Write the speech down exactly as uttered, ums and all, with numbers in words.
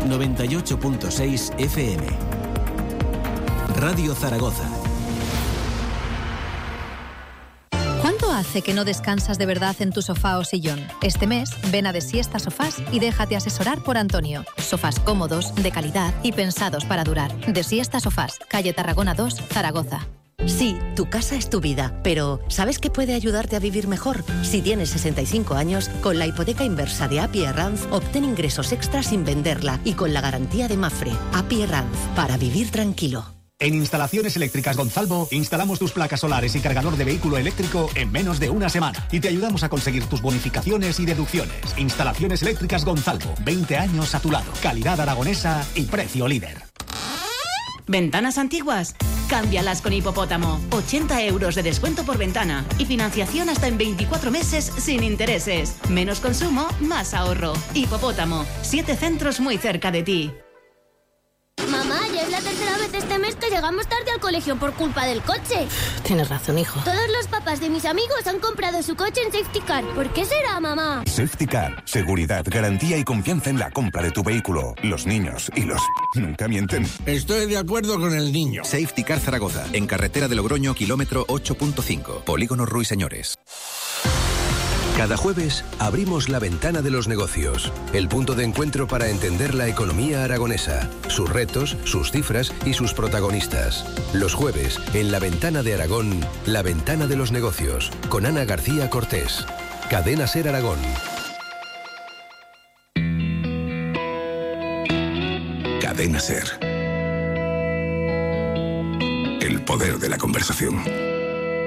noventa y ocho punto seis F M. Radio Zaragoza. ¿Cuánto hace que no descansas de verdad en tu sofá o sillón? Este mes, ven a Desiesta Sofás y déjate asesorar por Antonio. Sofás cómodos, de calidad y pensados para durar. Desiesta Sofás, calle Tarragona dos, Zaragoza. Sí, tu casa es tu vida, pero ¿sabes qué puede ayudarte a vivir mejor? Si tienes sesenta y cinco años, con la hipoteca inversa de A P I Arranz, obtén ingresos extras sin venderla y con la garantía de Mafre. A P I Arranz, para vivir tranquilo. En Instalaciones Eléctricas Gonzalvo, instalamos tus placas solares y cargador de vehículo eléctrico en menos de una semana. Y te ayudamos a conseguir tus bonificaciones y deducciones. Instalaciones Eléctricas Gonzalvo, veinte años a tu lado. Calidad aragonesa y precio líder. ¿Ventanas antiguas? Cámbialas con Hipopótamo. ochenta euros de descuento por ventana. Y financiación hasta en veinticuatro meses sin intereses. Menos consumo, más ahorro. Hipopótamo. Siete centros muy cerca de ti. Mamá, ya es la tercera vez este mes que llegamos tarde al colegio por culpa del coche. Tienes razón, hijo. Todos los papás de mis amigos han comprado su coche en Safety Car. ¿Por qué será, mamá? Safety Car. Seguridad, garantía y confianza en la compra de tu vehículo. Los niños y los... nunca mienten. Estoy de acuerdo con el niño. Safety Car Zaragoza. En carretera de Logroño, kilómetro ocho punto cinco. Polígono Ruiseñores. Cada jueves abrimos la ventana de los negocios, el punto de encuentro para entender la economía aragonesa, sus retos, sus cifras y sus protagonistas. Los jueves, en la ventana de Aragón, la ventana de los negocios, con Ana García Cortés. Cadena Ser Aragón. Cadena Ser. El poder de la conversación.